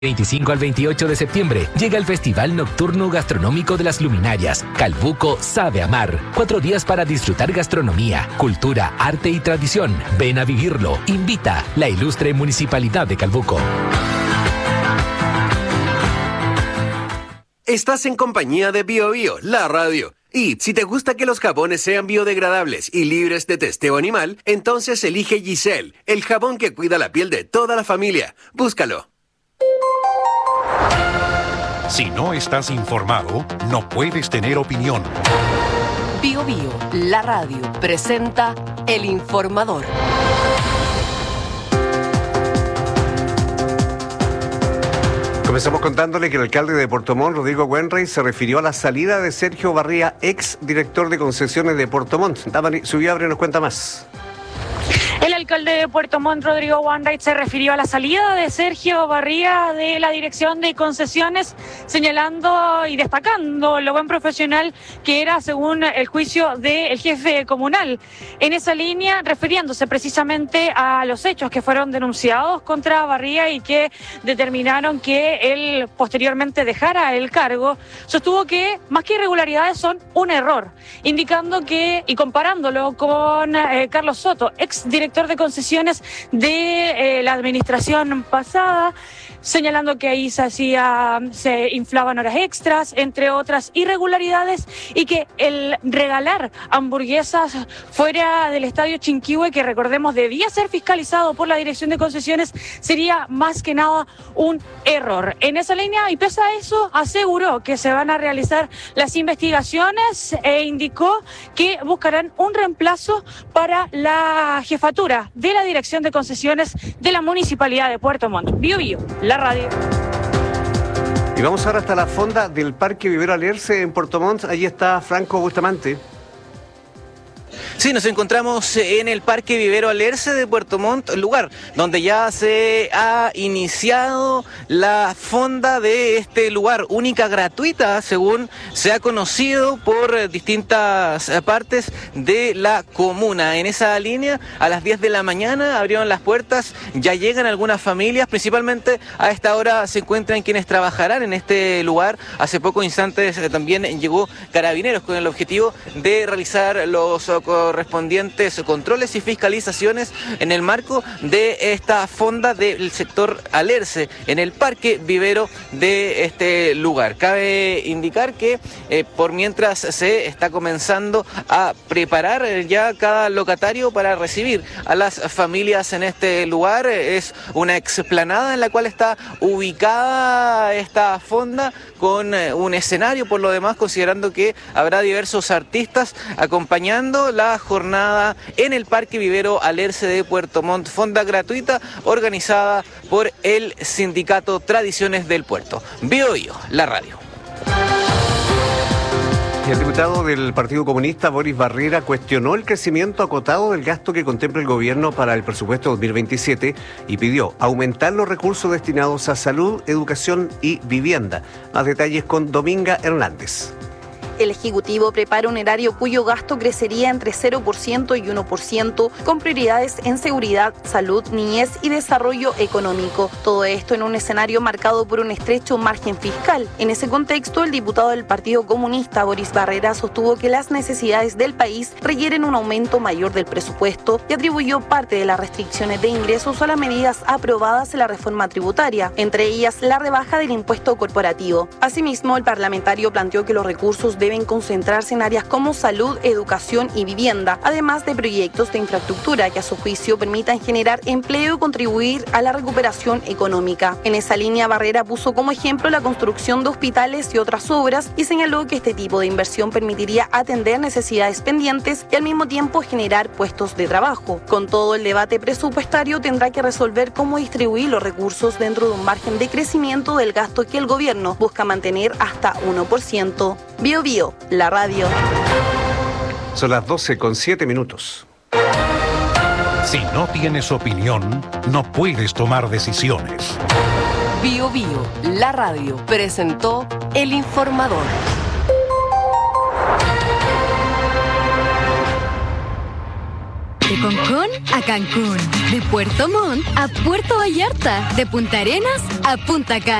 25 al 28 de septiembre llega el Festival Nocturno Gastronómico de las Luminarias. Calbuco sabe amar. 4 días para disfrutar gastronomía, cultura, arte y tradición. Ven a vivirlo. Invita la ilustre Municipalidad de Calbuco. Estás en compañía de BioBio, la radio. Y si te gusta que los jabones sean biodegradables y libres de testeo animal, entonces elige Giselle, el jabón que cuida la piel de toda la familia. Búscalo. Si no estás informado, no puedes tener opinión. BioBio, la radio, presenta El Informador. Comenzamos contándole que el alcalde de Puerto Montt, Rodrigo Wenrey, se refirió a la salida de Sergio Barría, ex director de concesiones de Puerto Montt. Damari Subiabre nos cuenta más. El alcalde de Puerto Montt, Rodrigo Wenrey, se refirió a la salida de Sergio Barría de la Dirección de Concesiones, señalando y destacando lo buen profesional que era según el juicio del jefe comunal. En esa línea, refiriéndose precisamente a los hechos que fueron denunciados contra Barría y que determinaron que él posteriormente dejara el cargo, sostuvo que más que irregularidades son un error, indicando que, y comparándolo con Carlos Soto, ex director de concesiones de la administración pasada, señalando que ahí se inflaban horas extras, entre otras irregularidades, y que el regalar hamburguesas fuera del estadio Chinquihue, que recordemos debía ser fiscalizado por la Dirección de Concesiones, sería más que nada un error. En esa línea, y pese a eso, aseguró que se van a realizar las investigaciones e indicó que buscarán un reemplazo para la jefatura de la Dirección de Concesiones de la Municipalidad de Puerto Montt. BioBio, la radio. Y vamos ahora hasta la fonda del Parque Vivero Alerce en Puerto Montt. Allí está Franco Bustamante. Sí, nos encontramos en el Parque Vivero Alerce de Puerto Montt, lugar donde ya se ha iniciado la fonda de este lugar, única gratuita, según se ha conocido por distintas partes de la comuna. En esa línea, a las 10 de la mañana abrieron las puertas, ya llegan algunas familias, principalmente a esta hora se encuentran quienes trabajarán en este lugar. Hace pocos instantes también llegó Carabineros con el objetivo de realizar los correspondientes controles y fiscalizaciones en el marco de esta fonda del sector Alerce, en el Parque Vivero de este lugar. Cabe indicar que por mientras se está comenzando a preparar ya cada locatario para recibir a las familias en este lugar. Es una explanada en la cual está ubicada esta fonda con un escenario, por lo demás, considerando que habrá diversos artistas acompañando la jornada en el Parque Vivero Alerce de Puerto Montt, fonda gratuita organizada por el Sindicato Tradiciones del Puerto. BioBio, la radio. Y el diputado del Partido Comunista, Boris Barrera, cuestionó el crecimiento acotado del gasto que contempla el gobierno para el presupuesto 2027 y pidió aumentar los recursos destinados a salud, educación y vivienda. Más detalles con Dominga Hernández. El Ejecutivo prepara un erario cuyo gasto crecería entre 0% y 1%, con prioridades en seguridad, salud, niñez y desarrollo económico. Todo esto en un escenario marcado por un estrecho margen fiscal. En ese contexto, el diputado del Partido Comunista, Boris Barrera, sostuvo que las necesidades del país requieren un aumento mayor del presupuesto y atribuyó parte de las restricciones de ingresos a las medidas aprobadas en la reforma tributaria, entre ellas la rebaja del impuesto corporativo. Asimismo, el parlamentario planteó que los recursos deben concentrarse en áreas como salud, educación y vivienda, además de proyectos de infraestructura que a su juicio permitan generar empleo y contribuir a la recuperación económica. En esa línea, Barrera puso como ejemplo la construcción de hospitales y otras obras y señaló que este tipo de inversión permitiría atender necesidades pendientes y al mismo tiempo generar puestos de trabajo. Con todo, el debate presupuestario tendrá que resolver cómo distribuir los recursos dentro de un margen de crecimiento del gasto que el gobierno busca mantener hasta 1%. BioBio, la radio. Son las 12:07. Si no tienes opinión, no puedes tomar decisiones. BioBio, la radio, presentó El Informador. De Concón a Cancún, de Puerto Montt a Puerto Vallarta, de Punta Arenas a Punta Cana.